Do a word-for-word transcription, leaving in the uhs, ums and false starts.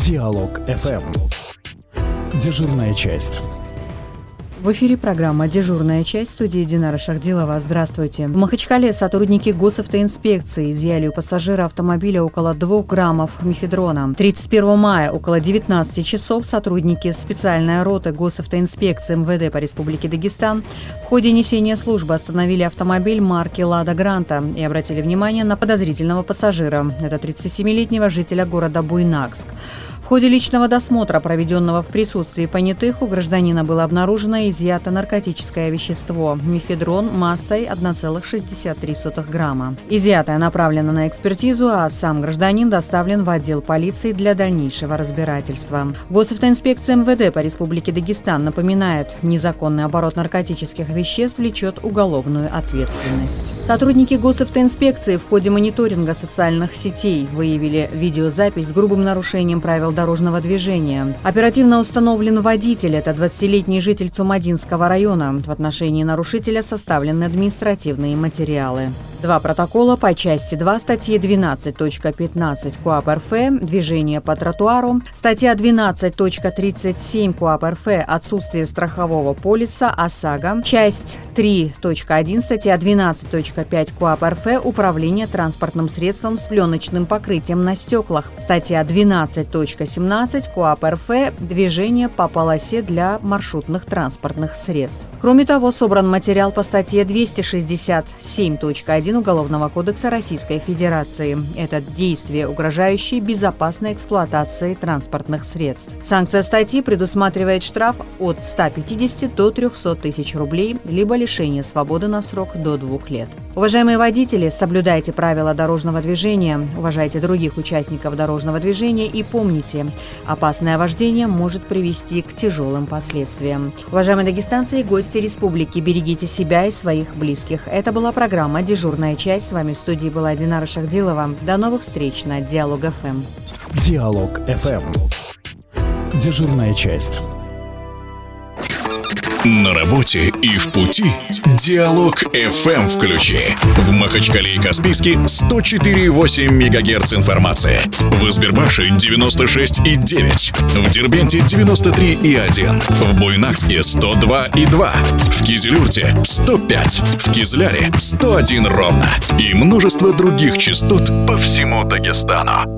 Диалог эф эм. Дежурная часть. В эфире программа «Дежурная часть», в студии Динара Шахдилова. Здравствуйте. В Махачкале сотрудники госавтоинспекции изъяли у пассажира автомобиля около двух граммов мефедрона. тридцать первого мая около девятнадцати часов сотрудники специальной роты госавтоинспекции эм вэ дэ по Республике Дагестан в ходе несения службы остановили автомобиль марки «Лада Гранта» и обратили внимание на подозрительного пассажира. Это тридцатисемилетнего жителя города Буйнакск. В ходе личного досмотра, проведенного в присутствии понятых, у гражданина было обнаружено и изъято наркотическое вещество – мефедрон массой одна целая шестьдесят три сотых грамма. Изъятое направлено на экспертизу, а сам гражданин доставлен в отдел полиции для дальнейшего разбирательства. Госавтоинспекция эм вэ дэ по Республике Дагестан напоминает, незаконный оборот наркотических веществ влечет уголовную ответственность. Сотрудники госавтоинспекции в ходе мониторинга социальных сетей выявили видеозапись с грубым нарушением правил дорожного движения. Оперативно установлен водитель, это двадцатилетний житель Цумадинского района. В отношении нарушителя составлены административные материалы. Два протокола по части два статьи двенадцать точка пятнадцать КоАП эр эф «Движение по тротуару», статья двенадцать точка тридцать семь КоАП эр эф «Отсутствие страхового полиса ОСАГО», часть три точка один статья двенадцать точка пять КоАП эр эф «Управление транспортным средством с пленочным покрытием на стеклах», статья двенадцать точка семнадцать КоАП эр эф «Движение по полосе для маршрутных транспортных средств». Кроме того, собран материал по статье двести шестьдесят семь точка один Уголовного кодекса Российской Федерации. Это действие, угрожающее безопасной эксплуатации транспортных средств. Санкция статьи предусматривает штраф от ста пятидесяти до трехсот тысяч рублей, либо лишение свободы на срок до двух лет. Уважаемые водители, соблюдайте правила дорожного движения, уважайте других участников дорожного движения и помните, опасное вождение может привести к тяжелым последствиям. Уважаемые дагестанцы и гости республики, берегите себя и своих близких. Это была программа «Дежурная часть». С вами в студии была Динара Шахдилова. До новых встреч на Диалог эф эм. Диалог эф эм. Дежурная часть. На работе и в пути Диалог эф эм включи. В Махачкале и Каспийске сто четыре и восемь мегагерц информации. В Избербаше девяносто шесть и девять. В Дербенте девяносто три и один. В Буйнакске сто два и два. В Кизилюрте сто пять. В Кизляре сто один ровно. И множество других частот по всему Дагестану.